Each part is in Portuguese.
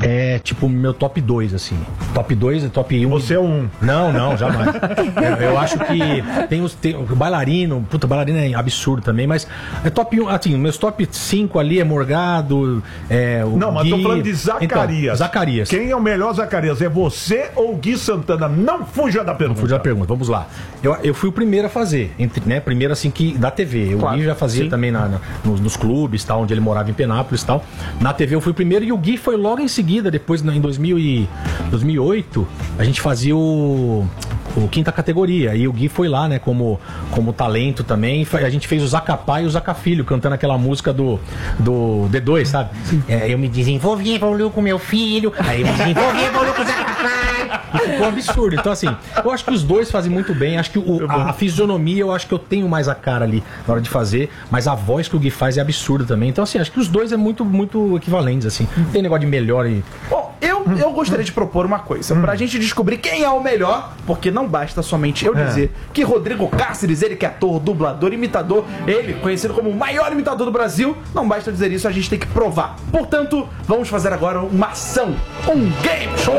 é tipo meu top 2, assim. Top 2 e top 1. Você é um. Não, jamais. Eu acho que tem o bailarino, puta, bailarino é absurdo também, mas é top 1, assim, meus top 5 ali é Morgado, o Não, mas Gui. tô falando de Zacarias. Então, Zacarias. Quem é o melhor Zacarias? É você ou Gui Santana? Não fuja da pergunta. Não fuja da pergunta, vamos lá. Eu fui o primeiro a fazer, né? Primeiro assim que da TV. O Gui já fazia também nos clubes, tal, onde ele morava em Penápolis e tal. Na TV eu fui o primeiro e o Gui foi logo em seguida, depois em 2008, a gente fazia o quinta categoria. E o Gui foi lá, né, como talento também. A gente fez o Zacapá e o Zacafilho, cantando aquela música do D2, sabe? Eu me desenvolvi, evoluiu com meu filho. Aí eu me desenvolvi, evoluiu com o Zacapá. E ficou absurdo. Então, assim, eu acho que os dois fazem muito bem. Acho que a fisionomia, eu acho que eu tenho mais a cara ali na hora de fazer. Mas a voz que o Gui faz é absurda também. Então, assim, acho que os dois é muito, muito equivalentes, assim. Não tem negócio de melhor e... Bom, eu gostaria de propor uma coisa. Pra gente descobrir quem é o melhor, porque não basta somente eu dizer que Rodrigo Cáceres, ele que é ator, dublador, imitador, ele, conhecido como o maior imitador do Brasil, não basta dizer isso, a gente tem que provar. Portanto, vamos fazer agora uma ação, um game show.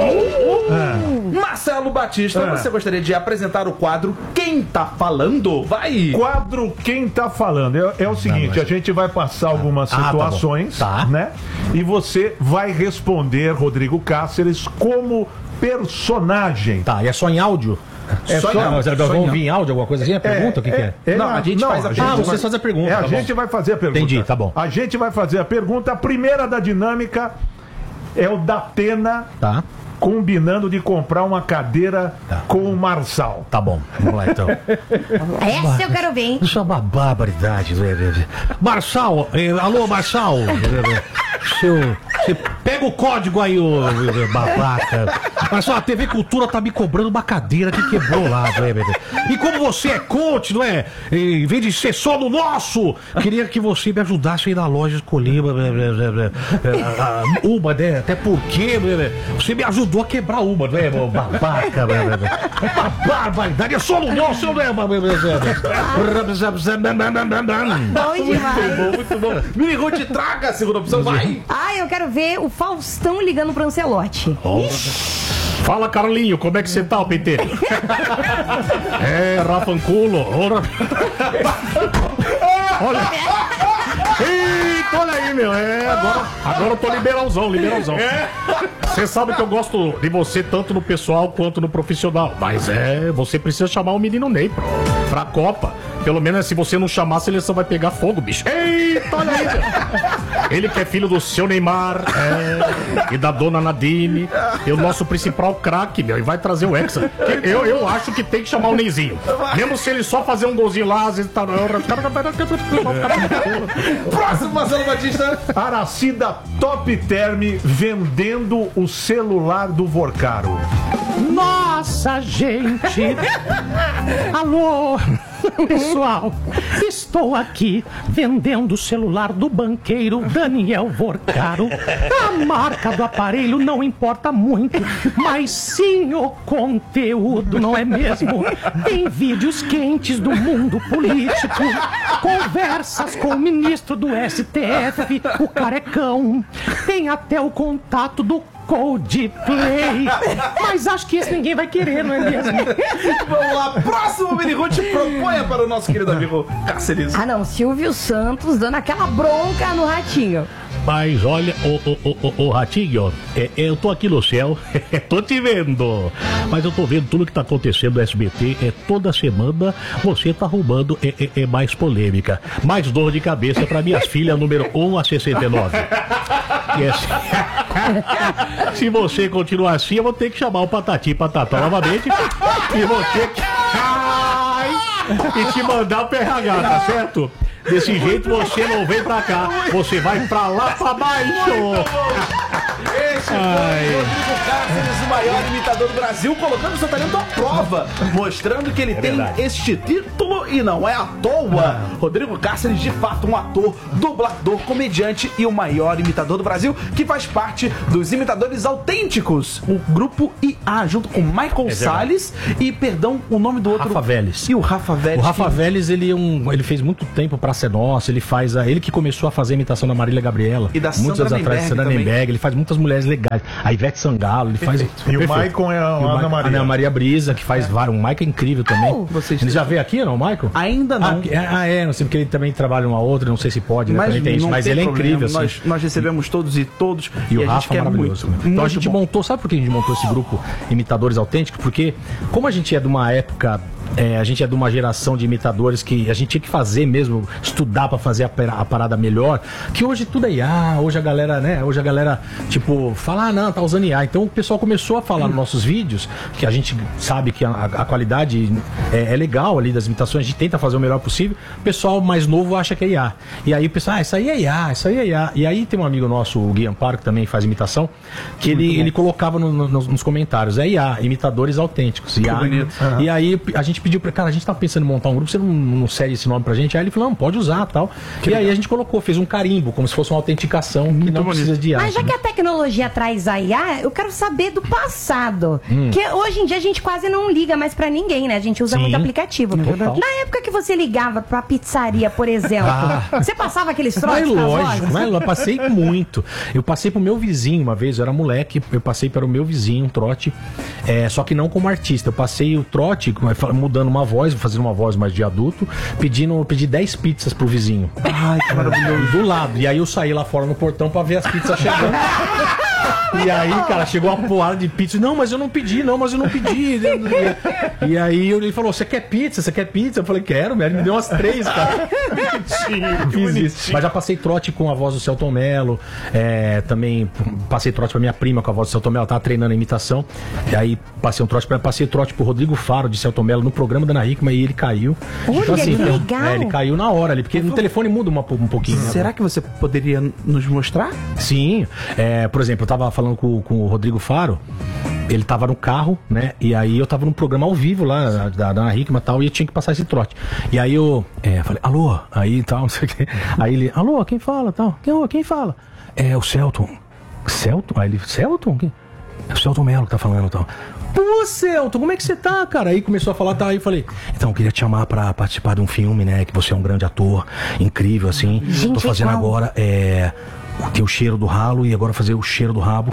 Marcelo Batista, você gostaria de apresentar o quadro Quem Tá Falando? Vai! Quadro Quem Tá Falando. É o seguinte, a gente vai passar algumas situações, né? E você vai responder, Rodrigo Cáceres, como personagem. Tá, e é só em áudio? Vão ouvir em áudio alguma coisa assim? A pergunta? O que é? Não, a gente faz a pergunta. Vocês fazem a pergunta. A gente vai fazer a pergunta. Entendi, tá bom. A gente vai fazer a pergunta. A primeira da dinâmica é o Datena. Tá. Combinando de comprar uma cadeira com o Marçal. Tá bom, vamos lá então. Essa eu quero ver, hein? Isso é uma barbaridade. Marçal, alô Marçal. Você pega o código aí, ô babaca. Marçal, a TV Cultura tá me cobrando uma cadeira que quebrou lá. E como você é coach, não é? Em vez de ser só no nosso, queria que você me ajudasse aí na loja escolher uma, né? Até porque você me ajudou a quebrar uma, não é, babaca? Uma barbaridade, é só no nosso, não é? Bom demais. Muito bom. Miniguti, traga a segunda opção, vai! Eu quero ver o Faustão ligando pro Ancelotti. Fala, Carlinho, como é que você tá, penteiro? Rafanculo. Olha. Eita, olha aí, meu. Agora eu tô liberalzão. Você sabe que eu gosto de você tanto no pessoal quanto no profissional. Mas você precisa chamar o menino Ney pra Copa. Pelo menos se você não chamar, a seleção vai pegar fogo, bicho. Eita, olha aí, meu. Ele que é filho do seu Neymar e da dona Nadine. E o nosso principal craque, meu. E vai trazer o Hexa. Eu acho que tem que chamar o Neyzinho. Mesmo se ele só fazer um golzinho lá, às vezes tá... Próximo, Marcelo Batista. Aracida Top Term vendendo o celular do Vorcaro. Nossa, gente! Alô, pessoal! Estou aqui vendendo o celular do banqueiro Daniel Vorcaro. A marca do aparelho não importa muito, mas sim o conteúdo, não é mesmo? Tem vídeos quentes do mundo político, conversas com o ministro do STF, o Carecão. Tem até o contato do Coldplay. Mas acho que esse ninguém vai querer, não é mesmo? Vamos lá, próximo Miniguti, proponha para o nosso querido amigo Cáceres. Não, Silvio Santos dando aquela bronca no Ratinho. Mas olha, ô Ratinho, eu tô aqui no céu, tô te vendo. Mas eu tô vendo tudo que tá acontecendo no SBT. Toda semana você tá arrumando mais polêmica, mais dor de cabeça pra minhas filhas número 1 a 69. Se você continuar assim, eu vou ter que chamar o Patati e Patatá novamente. E vou ter que... e te mandar pro RH, tá certo? Desse jeito você não vem pra cá, você vai pra lá pra baixo. Esse foi Rodrigo Cáceres, o maior imitador do Brasil, colocando seu talento à prova, mostrando que ele tem este título e não é à toa. Rodrigo Cáceres, de fato, um ator, dublador, comediante e o maior imitador do Brasil, que faz parte dos Imitadores Autênticos, o grupo IA, junto com Michael Salles e, perdão, o nome do outro... Rafa Vélez. E o Rafa Vélez. O Rafa Vélez, ele fez muito tempo pra ser nosso, ele que começou a fazer a imitação da Marília Gabriela. E da muitos anos atrás, Sandra Nemberg, ele faz muitas mulheres legais. A Ivete Sangalo, ele faz... E o Maicon é a Ana Maria. A Ana Maria Brisa, que faz vários. O Maicon é incrível também. Ele já veio aqui, não, o Maicon? Ainda não. Não sei, porque ele também trabalha uma outra, não sei se pode, né? Também tem isso, mas ele é incrível, assim. Nós recebemos todos e todos. E o Rafa é maravilhoso. Muito, então a gente montou, sabe por que a gente montou esse grupo Imitadores Autênticos? Porque, como a gente é de uma época, a gente é de uma geração de imitadores que a gente tinha que fazer mesmo, estudar pra fazer a parada melhor, que hoje tudo é IA, hoje a galera, tipo, fala, não, tá usando IA. Então o pessoal começou a falar nos nossos vídeos, que a gente sabe que a qualidade é legal ali das imitações, a gente tenta fazer o melhor possível, o pessoal mais novo acha que é IA. E aí o pessoal, isso aí é IA, isso aí é IA. E aí tem um amigo nosso, o Gui Amparo, que também faz imitação, que ele colocava nos comentários, é IA, imitadores autênticos. IA, e aí a gente pediu pra cara, a gente tá pensando em montar um grupo, você não cede esse nome pra gente? Aí ele falou, não, pode usar tal. E aí a gente colocou, fez um carimbo, como se fosse uma autenticação que não precisa de IA. Mas já que a tecnologia traz a IA, eu quero saber do passado. Que hoje em dia a gente quase não liga mais pra ninguém, né? A gente usa muito aplicativo. Na época que você ligava pra pizzaria, por exemplo, você passava aqueles trotes? Lógico, eu passei muito. Eu passei pro meu vizinho uma vez, eu era moleque, eu passei para o meu vizinho um trote, só que não como artista. Eu passei o trote mudando uma voz, fazendo uma voz mais de adulto, pedi 10 pizzas pro vizinho. Ai, que maravilhoso. Do lado. E aí eu saí lá fora no portão pra ver as pizzas chegando. E aí, cara, chegou uma poada de pizza. Não, mas eu não pedi. E aí ele falou, você quer pizza? Eu falei, quero, velho. Me deu umas 3, cara. Fiz isso. Mas já passei trote com a voz do Celton Mello. Também passei trote pra minha prima com a voz do Celton Mello. Ela tava treinando a imitação. E aí passei trote pro Rodrigo Faro de Celton Mello no programa da Ana Hickman e ele caiu. Olha, então, assim, que legal. Ele caiu na hora ali, porque no telefone muda um pouquinho. Será que você poderia nos mostrar? Sim. Por exemplo, eu tava falando com o Rodrigo Faro, ele tava no carro, né? E aí eu tava num programa ao vivo lá, da Ana Hickman e tal, e eu tinha que passar esse trote. E aí eu falei, alô? Aí tal, não sei o quê. Aí ele, alô, quem fala? Tal? Quem fala? É o Celton. Celton? Aí ele, Celton? É o Celton Mello que tá falando tal. Pô, Celton, como é que você tá, cara? Aí começou a falar, tá, aí eu falei, então, eu queria te chamar pra participar de um filme, né? Que você é um grande ator, incrível, assim. Gente, tô fazendo agora, tem o cheiro do ralo e agora fazer o cheiro do rabo.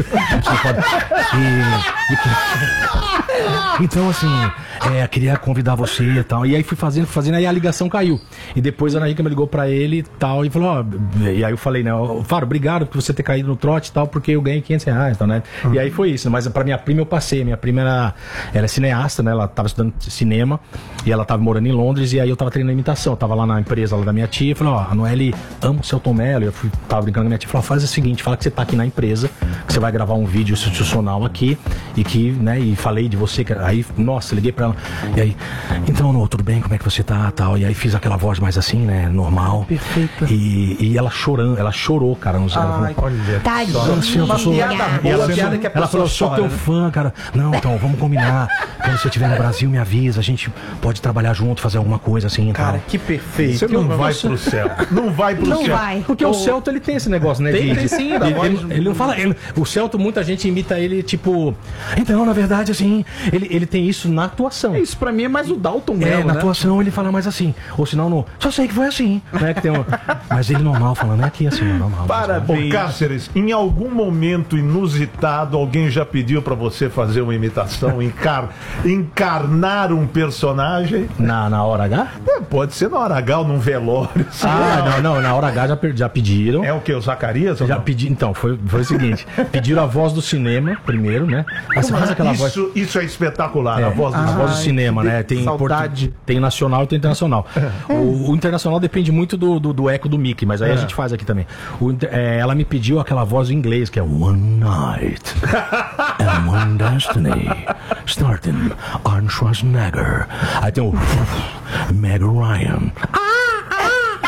Então, assim, queria convidar você e tal. E aí fui fazendo, aí a ligação caiu. E depois a Ana Hickman ligou pra ele e tal. E falou, e aí eu falei, né, Faro, obrigado por você ter caído no trote e tal, porque eu ganhei R$500, então, né? E aí foi isso. Mas pra minha prima eu passei. Minha prima ela é cineasta, né? Ela tava estudando cinema e ela tava morando em Londres. E aí eu tava treinando imitação. Eu tava lá na empresa lá da minha tia. E falei, a Noelle ama o Celton Mello. Eu tava brincando com a minha tia. Falou, faz o seguinte, fala que você tá aqui na empresa, que você vai gravar um vídeo institucional aqui. E que, né, e falei de você. Aí, nossa, liguei pra ela. E aí, então, tudo bem? Como é que você tá? Tal. E aí fiz aquela voz mais assim, né? Normal. Perfeita. E ela chorando, ela chorou, cara. Ai, olha. Tadinho. Uma piada boa, piada que a ela falou, pessoa sou teu fã, cara. Não, então, vamos combinar. Quando você estiver no Brasil, me avisa. A gente pode trabalhar junto, fazer alguma coisa assim. Cara, tal. que perfeito. Você não vai pro céu. Não vai pro céu. Não vai. Porque o Celton, ele tem esse negócio, né? Tem sim, da voz. Ele não fala... o Celton, muita gente imita ele, tipo... Então, na verdade, assim, ele tem isso na atuação. Isso pra mim é mais o Dalton Mello, na né? atuação ele fala mais assim. Ou senão, só sei que foi assim. Né? Que tem mas ele normal falando, é aqui assim, normal. Ô, Cáceres, em algum momento inusitado, alguém já pediu pra você fazer uma imitação, encarnar um personagem? Na hora H? Pode ser na hora H ou num velório. Assim. Não, na hora H já pediram. É o que? O Zacarias? Já pedi, então, foi o seguinte. Pediram a voz do cinema primeiro, né? Mas você faz aquela voz. Isso é espetacular, a voz do cinema, né? Tem saudade. Tem nacional e tem internacional. O internacional depende muito do eco do Mickey, mas aí a gente faz aqui também. Ela me pediu aquela voz em inglês, que é One Night and One Destiny, starting Arnold Schwarzenegger. Aí tem o Meg Ryan.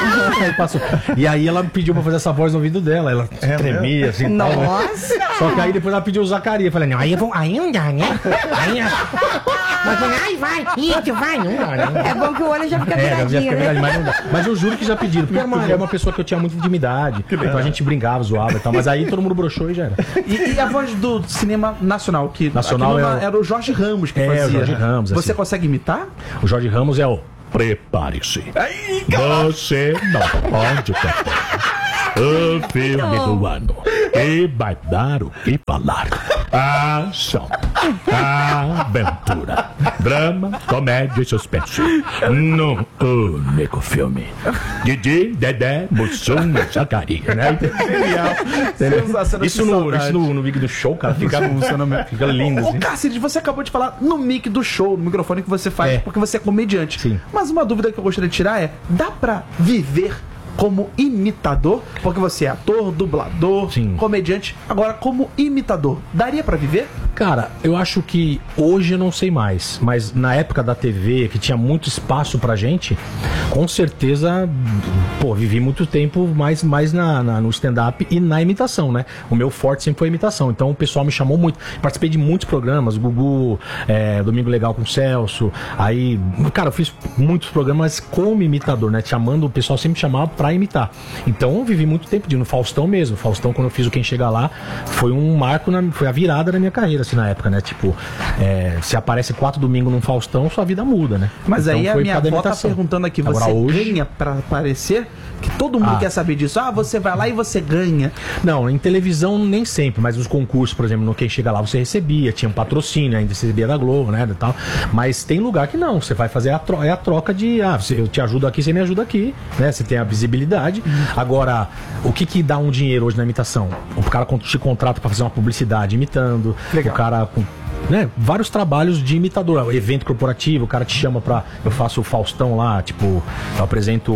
E aí ela pediu pra fazer essa voz no ouvido dela. Ela tremia assim. Nossa! Tal, né? Só que aí depois ela pediu o Zacarias. Eu falei, não, aí não dá, né? Mas falei, ai, vai, isso, vai, não dá, né? É bom que o olho já fica viradinho, né? Mas não dá. Mas eu juro que já pediram, porque é uma pessoa que eu tinha muita intimidade. Então a gente brincava, zoava e tal. Mas aí todo mundo broxou e já era. E a voz do cinema nacional, que era o Jorge Ramos que fazia. O Jorge Ramos. Você assim. consegue imitar? O Jorge Ramos é o prepare-se. Você não pode perder o filme do ano e vai dar o que falar. Ação, aventura, drama, comédia e suspense num único filme. Didi, Dedé, Mussum e Zacarias, né? Isso no mic do show, cara, fica lindo. Ô, Cáceres, você acabou de falar no mic do show, no microfone que você faz, porque você é comediante. Sim. Mas uma dúvida que eu gostaria de tirar é, dá pra viver como imitador? Porque você é ator, dublador, comediante. Agora, como imitador, daria pra viver? Cara, eu acho que hoje eu não sei mais, mas na época da TV, que tinha muito espaço pra gente, com certeza, vivi muito tempo mais no stand-up e na imitação, né? O meu forte sempre foi a imitação, então o pessoal me chamou muito, participei de muitos programas, Gugu, Domingo Legal com o Celso, aí, cara, eu fiz muitos programas como imitador, né? O pessoal sempre me chamava pra imitar. Então eu vivi muito tempo no Faustão mesmo. Faustão, quando eu fiz o Quem Chega Lá, foi um marco, foi a virada da minha carreira, assim, na época, né? Tipo, se aparece 4 domingos num Faustão, sua vida muda, né? Mas então, aí a minha avó tá perguntando aqui, agora, você hoje... ganha pra aparecer? Que todo mundo quer saber disso. Você vai lá e você ganha. Não, em televisão nem sempre, mas nos concursos, por exemplo, no Quem Chega Lá você recebia, tinha um patrocínio, ainda você recebia da Globo, né, e tal. Mas tem lugar que não, você vai fazer a troca de, eu te ajudo aqui, você me ajuda aqui, né, você tem a visibilidade. Agora, o que dá um dinheiro hoje na imitação? O cara te contrata pra fazer uma publicidade imitando, o cara... Né? Vários trabalhos de imitador, evento corporativo, o cara te chama pra... Eu faço o Faustão lá, tipo, eu apresento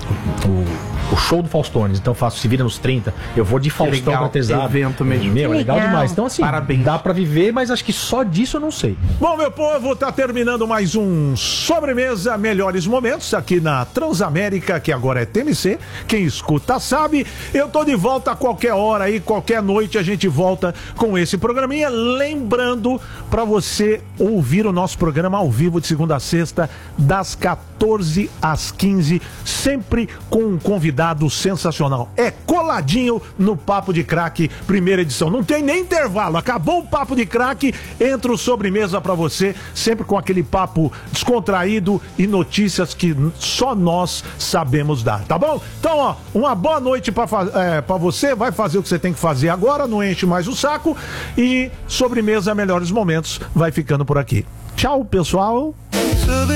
o show do Faustones, então eu faço Se Vira nos 30, eu vou de Faustão pra Tesado. Evento mesmo. Legal demais. Então assim, parabéns. Dá pra viver, mas acho que só disso eu não sei. Bom, meu povo, tá terminando mais um Sobremesa Melhores Momentos aqui na Transamérica, que agora é TMC. Quem escuta sabe. Eu tô de volta a qualquer hora aí, qualquer noite a gente volta com esse programinha. Lembrando pra você ouvir o nosso programa ao vivo de segunda a sexta, das 14 às 15, sempre com um convidado sensacional. É coladinho no Papo de Craque, primeira edição. Não tem nem intervalo. Acabou o Papo de Craque, entra o Sobremesa pra você, sempre com aquele papo descontraído e notícias que só nós sabemos dar, tá bom? Então, ó, uma boa noite pra você, vai fazer o que você tem que fazer agora, não enche mais o saco, e Sobremesa Melhores Momentos vai ficando por aqui. Tchau, pessoal.